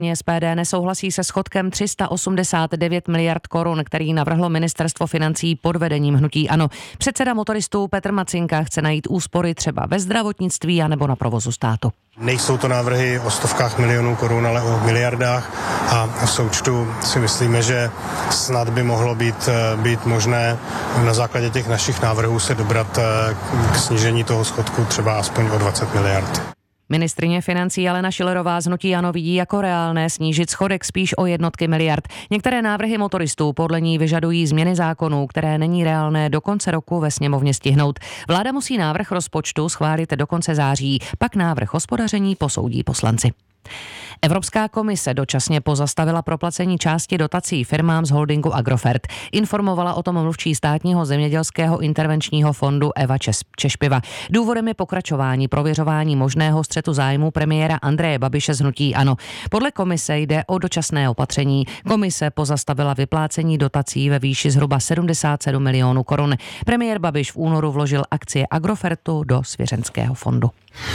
SPD nesouhlasí se schodkem 389 miliard korun, který navrhlo ministerstvo financí pod vedením hnutí ANO. Předseda motoristů Petr Macinka chce najít úspory třeba ve zdravotnictví anebo na provozu státu. Nejsou to návrhy o stovkách milionů korun, ale o miliardách a v součtu si myslíme, že snad by mohlo být možné na základě těch našich návrhů se dobrat k snížení toho schodku třeba aspoň o 20 miliard. Ministryně financí Alena Schillerová z hnutí ANO vidí jako reálné snížit schodek spíš o jednotky miliard. Některé návrhy motoristů podle ní vyžadují změny zákonů, které není reálné do konce roku ve sněmovně stihnout. Vláda musí návrh rozpočtu schválit do konce září, pak návrh hospodaření posoudí poslanci. Evropská komise dočasně pozastavila proplacení části dotací firmám z holdingu Agrofert. Informovala o tom mluvčí státního zemědělského intervenčního fondu Eva Češpiva. Důvodem je pokračování prověřování možného střetu zájmu premiéra Andreje Babiše z hnutí ANO. Podle komise jde o dočasné opatření. Komise pozastavila vyplácení dotací ve výši zhruba 77 milionů korun. Premiér Babiš v únoru vložil akcie Agrofertu do svěřenského fondu.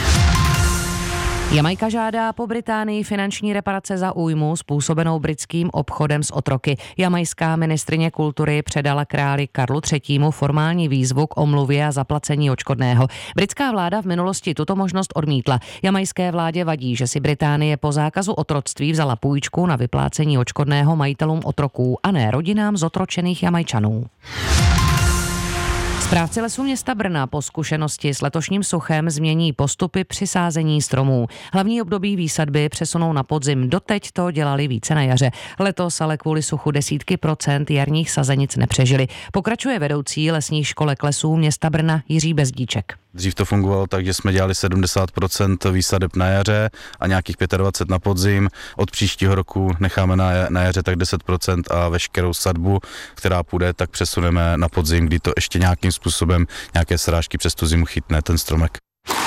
Jamajka žádá po Británii finanční reparace za újmu způsobenou britským obchodem s otroky. Jamajská ministryně kultury předala králi Karlu III. Formální výzvu k omluvě a zaplacení odškodného. Britská vláda v minulosti tuto možnost odmítla. Jamajské vládě vadí, že si Británie po zákazu otroctví vzala půjčku na vyplácení odškodného majitelům otroků a ne rodinám zotročených Jamajčanů. Správci Lesů města Brna po zkušenosti s letošním suchem změní postupy při sázení stromů. Hlavní období výsadby přesunou na podzim, doteď to dělali více na jaře. Letos ale kvůli suchu desítky procent jarních sazenic nepřežili. Pokračuje vedoucí lesních školek Lesů města Brna Jiří Bezdíček. Dřív to fungovalo tak, že jsme dělali 70% výsadeb na jaře a nějakých 25% na podzim. Od příštího roku necháme na jaře tak 10% a veškerou sadbu, která půjde, tak přesuneme na podzim, kdy to ještě nějakým způsobem nějaké srážky přes tu zimu chytne ten stromek.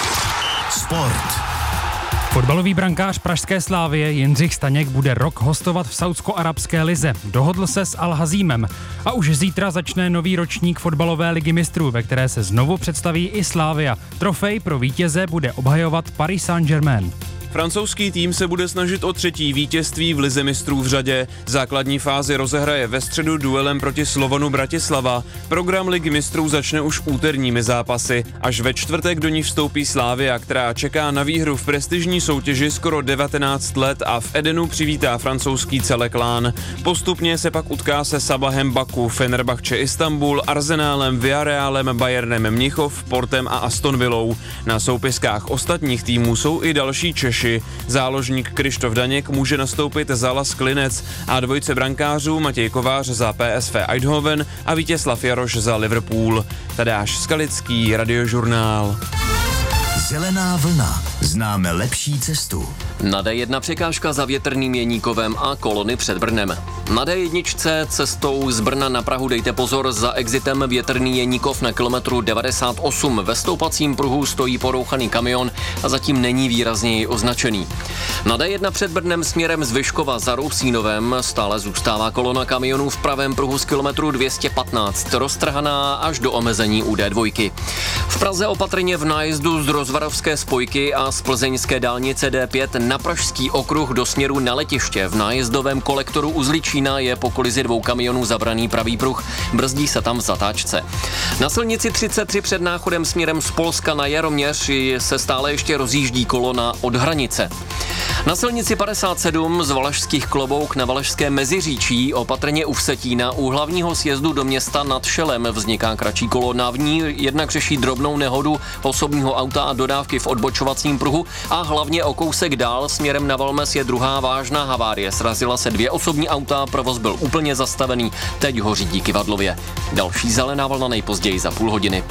Sport. Fotbalový brankář pražské Slavie Jindřich Staněk bude rok hostovat v saúdsko-arabské lize. Dohodl se s Al Hazímem. A už zítra začne nový ročník fotbalové ligy mistrů, ve které se znovu představí i Slavia. Trofej pro vítěze bude obhajovat Paris Saint-Germain. Francouzský tým se bude snažit o třetí vítězství v lize mistrů v řadě. Základní fázi rozehraje ve středu duelem proti Slovanu Bratislava. Program ligy mistrů začne už úterními zápasy. Až ve čtvrtek do ní vstoupí Slavia, která čeká na výhru v prestižní soutěži skoro 19 let a v Edenu přivítá francouzský Celeklán. Postupně se pak utká se Sabahem Baku, Fenerbahce Istanbul, Arsenálem, Villarrealem, Bayernem Mnichov, Portem a Aston Villou. Na soupiskách ostatních týmů jsou i další Češi. Záložník Krištof Daněk může nastoupit za Las Klinec a dvojice brankářů Matěj Kovář za PSV Eindhoven a Vítězslav Jaroš za Liverpool. Tadáš Skalický, Radiožurnál. Zelená vlna. Známe lepší cestu. Na D1 překážka za Větrným Jeníkovem a kolony před Brnem. Na D1 cestou z Brna na Prahu dejte pozor, za exitem Větrný Jeníkov na kilometru 98. Ve stoupacím pruhu stojí porouchaný kamion a zatím není výrazněji označený. Na D1 před Brnem směrem z Vyškova za Rousínovem stále zůstává kolona kamionů v pravém pruhu z kilometru 215, roztrhaná až do omezení u D2. V Praze opatrně v nájezdu z Rozvarovské spojky a z plzeňské dálnice D5 na Pražský okruh do směru na letiště. V nájezdovém kolektoru u Zličína je po kolizi dvou kamionů zabraný pravý pruh, brzdí se tam v zatáčce. Na silnici 33 před náchodem směrem z Polska na Jaroměř se stále ještě rozjíždí kolona od hranice. Na silnici 57 z Valašských Klobouk na Valašské Meziříčí opatrně u Vsetína u hlavního sjezdu do města nad Šelem vzniká kratší kolona. V ní jednak řeší drobnou nehodu osobního auta a dodávky v odbočovacím pruhu a hlavně o kousek dál směrem na Valmes je druhá vážná havárie. Srazila se dvě osobní auta, provoz byl úplně zastavený, teď ho řídí kyvadlově. Další zelená vlna nejpozději za půl hodiny.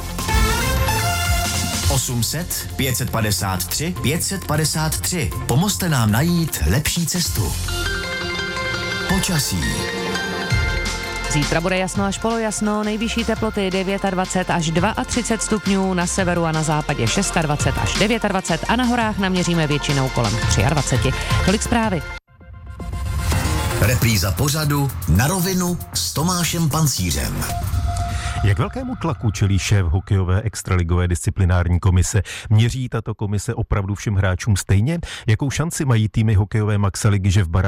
800 553 553. Pomozte nám najít lepší cestu. Počasí. Zítra bude jasno až polojasno, nejvyšší teploty 29 až 32 stupňů, na severu a na západě 26 až 29 a na horách naměříme většinou kolem 23. Tolik zprávy. Repríza pořadu Na rovinu s Tomášem Pancířem. Jak velkému tlaku čelí šéf hokejové extraligové disciplinární komise? Měří tato komise opravdu všem hráčům stejně? Jakou šanci mají týmy hokejové Maxaligy, že v